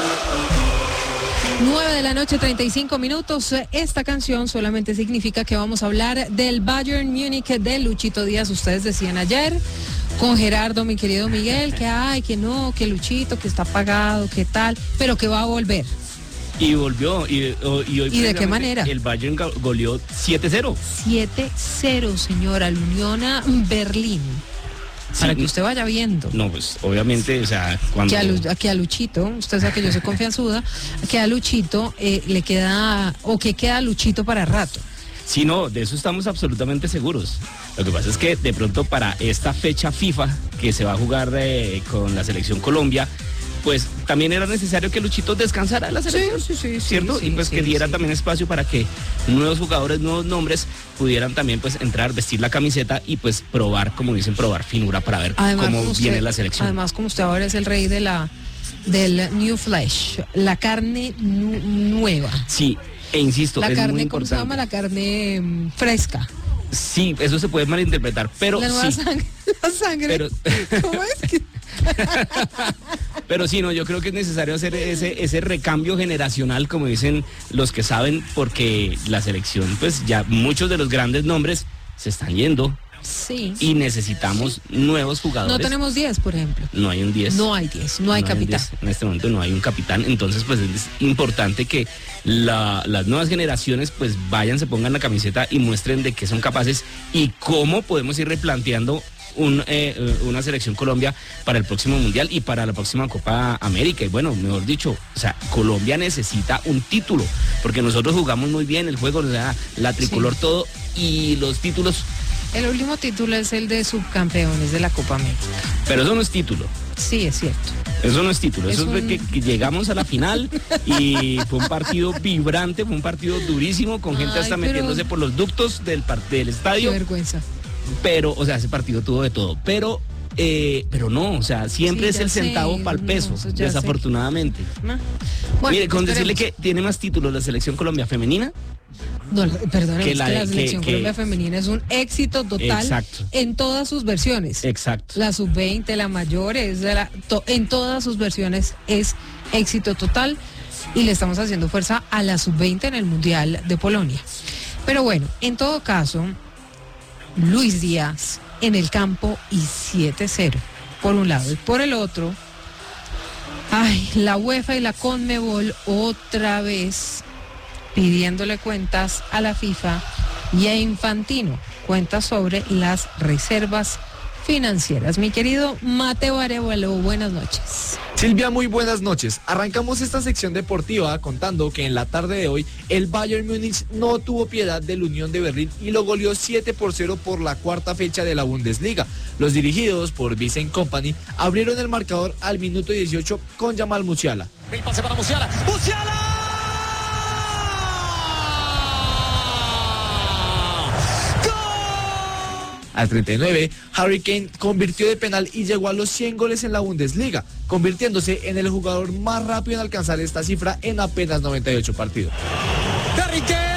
9:35 p.m. Esta canción solamente significa que vamos a hablar del Bayern Múnich de Luchito Díaz. Ustedes decían ayer con Gerardo, mi querido Miguel, que ay, que no, que Luchito, que está pagado, que tal, pero que va a volver. Y volvió, y hoy ¿Y de qué manera? El Bayern goleó 7-0. 7-0, señora, al Unión Berlín. Para que usted vaya viendo. No, pues obviamente, o sea, cuando... Que a Luchito, usted sabe que yo soy confianzuda, que a Luchito le queda, o que queda Luchito para rato. Sí, no, de eso estamos absolutamente seguros. Lo que pasa es que de pronto para esta fecha FIFA que se va a jugar con la selección Colombia, pues también era necesario que Luchito descansara de la selección, ¿cierto? Sí, y pues que diera también espacio para que nuevos jugadores, nuevos nombres pudieran también pues entrar, vestir la camiseta y pues probar, como dicen, probar finura para ver cómo viene la selección. Además, como usted ahora es el rey del New Flesh, la carne nueva. Sí, e insisto, la es carne, muy ¿cómo importante. se llama? La carne fresca. Sí, eso se puede malinterpretar, pero la nueva sí. sangre. Pero... ¿Cómo es que? Pero sí, no, yo creo que es necesario hacer ese recambio generacional, como dicen los que saben, porque la selección, pues ya muchos de los grandes nombres se están yendo. Sí. Y necesitamos nuevos jugadores. No tenemos 10, por ejemplo. No hay un 10. No hay 10, no hay capitán. En este momento no hay un capitán, entonces pues es importante que las nuevas generaciones pues vayan, se pongan la camiseta y muestren de qué son capaces y cómo podemos ir replanteando una selección Colombia para el próximo Mundial y para la próxima Copa América. Y bueno, mejor dicho, o sea, Colombia necesita un título, porque nosotros jugamos muy bien el juego, o sea, la tricolor, todo, y los títulos... El último título es el de subcampeones de la Copa América. Pero eso no es título. Sí, es cierto. Eso no es título, eso es que llegamos a la final y fue un partido vibrante, fue un partido durísimo, con gente hasta metiéndose por los ductos del estadio. Qué vergüenza. Pero, o sea, ese partido tuvo de todo, pero no, o sea, siempre es el centavo para el peso, desafortunadamente. Bueno, mire, con decirle que tiene más títulos la selección Colombia femenina. No, perdón, que la selección Colombia femenina es un éxito total. Exacto. En todas sus versiones. Exacto. La sub-20, la mayor, en todas sus versiones es éxito total y le estamos haciendo fuerza a la sub-20 en el Mundial de Polonia. Pero bueno, en todo caso, Luis Díaz en el campo y 7-0 por un lado, y por el otro, la UEFA y la Conmebol otra vez pidiéndole cuentas a la FIFA y a Infantino, cuentas sobre las reservas financieras. Mi querido Mateo Arevalo, buenas noches. Silvia, muy buenas noches. Arrancamos esta sección deportiva contando que en la tarde de hoy el Bayern Múnich no tuvo piedad del Unión de Berlín y lo goleó 7-0 por la cuarta fecha de la Bundesliga. Los dirigidos por Vincent Kompany abrieron el marcador al minuto 18 con Jamal Musiala. El pase para Musiala. ¡Musiala! Al 39, Harry Kane convirtió de penal y llegó a los 100 goles en la Bundesliga, convirtiéndose en el jugador más rápido en alcanzar esta cifra en apenas 98 partidos. Harry Kane.